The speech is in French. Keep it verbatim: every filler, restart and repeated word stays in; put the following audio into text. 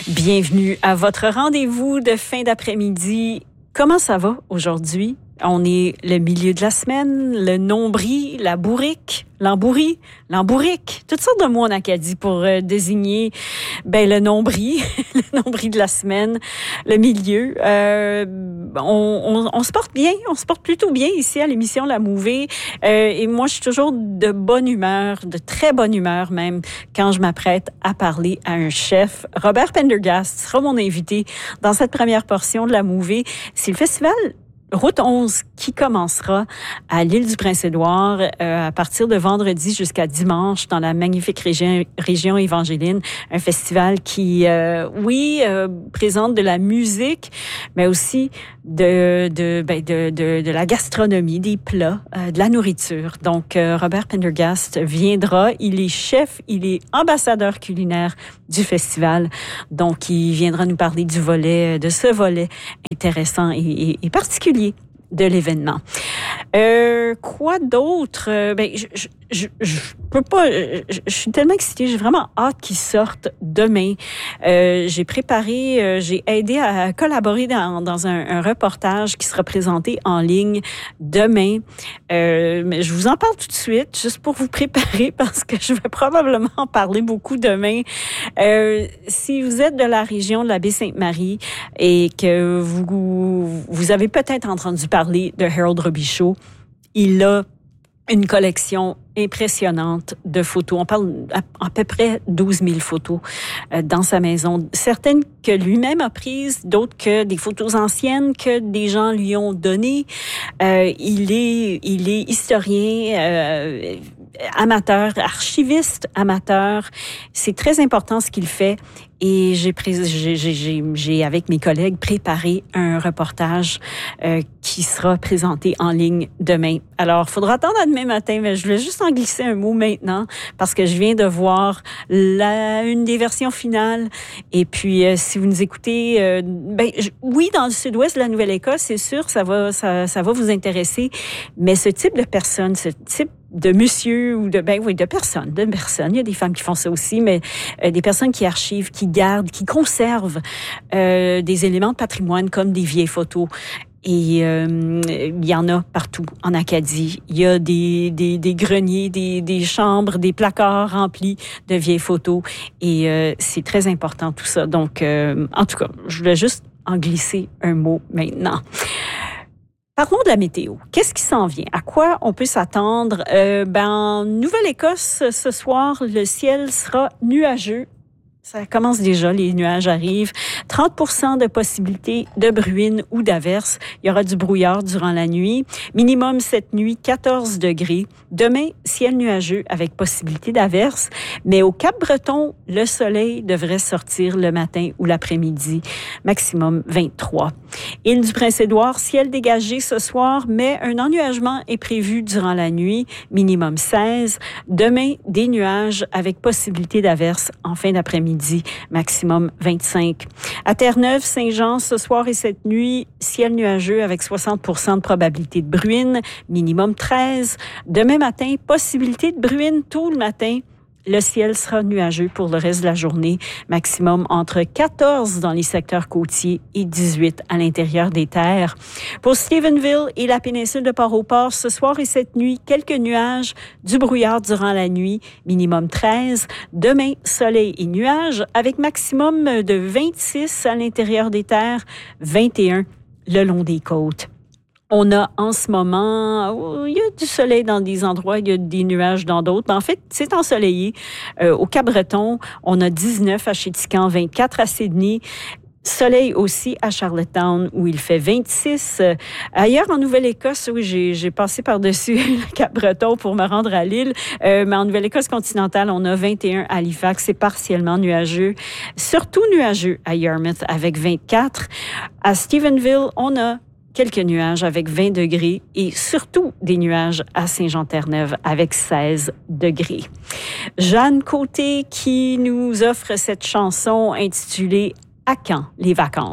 Bienvenue à votre rendez-vous de fin d'après-midi. Comment ça va aujourd'hui? On est le milieu de la semaine, le nombril, la bourrique, l'embourri, l'embourrique, toutes sortes de mots en Acadie pour euh, désigner ben, le nombril, le nombril de la semaine, le milieu. Euh, on, on, on se porte bien, on se porte plutôt bien ici à l'émission La Mouvée. Euh, et moi, je suis toujours de bonne humeur, de très bonne humeur même, quand je m'apprête à parler à un chef. Robert Pendergast sera mon invité dans cette première portion de La Mouvée. C'est le festival Route onze qui commencera à l'île du Prince-Édouard euh, à partir de vendredi jusqu'à dimanche dans la magnifique région, région Évangéline. Un festival qui, euh, oui, euh, présente de la musique, mais aussi de de ben, de, de, de la gastronomie, des plats, euh, de la nourriture. Donc, euh, Robert Pendergast viendra. Il est chef, il est ambassadeur culinaire du festival. Donc, il viendra nous parler du volet, de ce volet intéressant et, et, et particulier de l'événement. Euh, quoi d'autre? Euh, ben, je, je, je, je peux pas. Je, je suis tellement excitée. J'ai vraiment hâte qu'ils sortent demain. Euh, j'ai préparé, euh, j'ai aidé à collaborer dans, dans un, un reportage qui sera présenté en ligne demain. Euh, mais je vous en parle tout de suite, juste pour vous préparer, parce que je vais probablement en parler beaucoup demain. Euh, si vous êtes de la région de la Baie-Sainte-Marie et que vous, vous avez peut-être entendu parler de Harold Robichaud, il a une collection impressionnante de photos. On parle à, à peu près douze mille photos euh, dans sa maison. Certaines que lui-même a prises, d'autres que des photos anciennes que des gens lui ont données. Euh, il est, il est historien, euh, amateur, archiviste amateur. C'est très important ce qu'il fait. Et j'ai, pré- j'ai, j'ai, j'ai, avec mes collègues, préparé un reportage euh, qui sera présenté en ligne demain. Alors, il faudra attendre à demain matin, mais je voulais juste en glisser un mot maintenant parce que je viens de voir la, une des versions finales. Et puis, euh, si vous nous écoutez, euh, ben, je, oui, dans le sud-ouest de la Nouvelle-Écosse, c'est sûr, ça va, ça, ça va vous intéresser. Mais ce type de personne, ce type de monsieur ou de ben oui de personnes de personnes il y a des femmes qui font ça aussi, mais euh, des personnes qui archivent, qui gardent, qui conservent euh, des éléments de patrimoine comme des vieilles photos. Et euh, il y en a partout en Acadie. Il y a des des, des greniers, des, des chambres, des placards remplis de vieilles photos. Et euh, c'est très important tout ça. Donc, euh, en tout cas, je voulais juste en glisser un mot maintenant. Parlons de la météo. Qu'est-ce qui s'en vient? À quoi on peut s'attendre? Euh, ben, en Nouvelle-Écosse, ce soir, le ciel sera nuageux. Ça commence déjà, les nuages arrivent. trente pour cent de possibilité de bruine ou d'averse. Il y aura du brouillard durant la nuit. Minimum cette nuit, quatorze degrés. Demain, ciel nuageux avec possibilité d'averse. Mais au Cap-Breton, le soleil devrait sortir le matin ou l'après-midi. Maximum vingt-trois. Île du Prince-Édouard, ciel dégagé ce soir, mais un ennuagement est prévu durant la nuit. Minimum seize. Demain, des nuages avec possibilité d'averse en fin d'après-midi. Maximum vingt-cinq. À Terre-Neuve, Saint-Jean, ce soir et cette nuit, ciel nuageux avec soixante pour cent de probabilité de bruine, minimum treize. Demain matin, possibilité de bruine tôt le matin. Le ciel sera nuageux pour le reste de la journée, maximum entre quatorze dans les secteurs côtiers et dix-huit à l'intérieur des terres. Pour Stephenville et la péninsule de Port-au-Port, ce soir et cette nuit, quelques nuages, du brouillard durant la nuit, minimum treize. Demain, soleil et nuages avec maximum de vingt-six à l'intérieur des terres, vingt et un le long des côtes. On a en ce moment, oh, il y a du soleil dans des endroits, il y a des nuages dans d'autres. En fait, c'est ensoleillé. Euh, au Cap-Breton, on a dix-neuf à Chéticamp, vingt-quatre à Sydney. Soleil aussi à Charlottetown où il fait vingt-six. Euh, ailleurs en Nouvelle-Écosse, oui, j'ai, j'ai passé par-dessus le Cap-Breton pour me rendre à l'île. Euh, mais en Nouvelle-Écosse continentale, on a vingt et un à Halifax. C'est partiellement nuageux. Surtout nuageux à Yarmouth avec vingt-quatre. À Stephenville, on a quelques nuages avec vingt degrés et surtout des nuages à Saint-Jean-Terre-Neuve avec seize degrés. Jeanne Côté qui nous offre cette chanson intitulée « À quand les vacances ».